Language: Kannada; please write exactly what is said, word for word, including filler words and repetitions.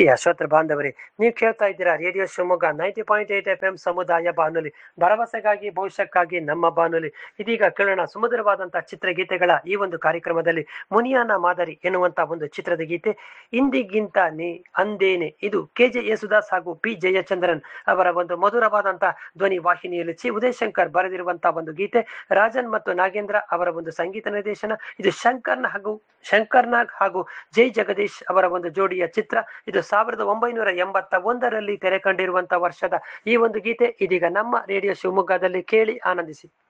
ಪ್ರಿಯ ಶ್ರೋತೃ ಬಾಂಧವರೇ, ನೀವು ಕೇಳ್ತಾ ಇದ್ದೀರಾ radio Shivamogga ninety point eight F M ಸಮುದಾಯ ಬಾನುಲಿ, ಭರವಸೆಗಾಗಿ ಭವಿಷ್ಯಕ್ಕಾಗಿ ನಮ್ಮ ಬಾನುಲಿ. ಇದೀಗ ಕೇಳೋಣ ಸುಮಧುರವಾದಂತಹ ಚಿತ್ರಗೀತೆಗಳ ಈ ಒಂದು ಕಾರ್ಯಕ್ರಮದಲ್ಲಿ ಮುನಿಯಾನ ಮಾದರಿ ಎನ್ನುವಂತ ಒಂದು ಚಿತ್ರದ ಗೀತೆ. ಇಂದಿಗಿಂತ ನೀ ಅಂದೇನೆ, ಇದು ಕೆ ಜೆ ಯೇಸುದಾಸ್ ಹಾಗೂ ಪಿ ಜಯಚಂದ್ರನ್ ಅವರ ಒಂದು ಮಧುರವಾದಂತಹ ಧ್ವನಿ ವಾಹಿನಿಯಲ್ಲಿ ಚಿ ಉದಯಶಂಕರ್ ಬರೆದಿರುವಂತಹ ಒಂದು ಗೀತೆ. ರಾಜನ್ ಮತ್ತು ನಾಗೇಂದ್ರ ಅವರ ಒಂದು ಸಂಗೀತ ನಿರ್ದೇಶನ. ಇದು ಶಂಕರ್ನ ಹಾಗೂ ಶಂಕರ್ನಾಗ್ ಹಾಗೂ ಜೈ ಜಗದೀಶ್ ಅವರ ಒಂದು ಜೋಡಿಯ ಚಿತ್ರ. ಇದು ಸಾವಿರದ ಒಂಬೈನೂರ ಎಂಬತ್ತ ಒಂದರಲ್ಲಿ ತೆರೆ ಕಂಡಿರುವಂತಹ ವರ್ಷದ ಈ ಒಂದು ಗೀತೆ ಇದೀಗ ನಮ್ಮ ರೇಡಿಯೋ ಶಿವಮೊಗ್ಗದಲ್ಲಿ ಕೇಳಿ ಆನಂದಿಸಿ.